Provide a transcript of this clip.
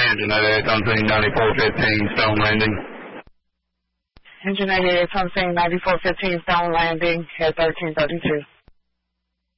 Engine 98, Hunting 9415, Stone Landing. Engine 98, Hunting 9415, Stone Landing, at 1332.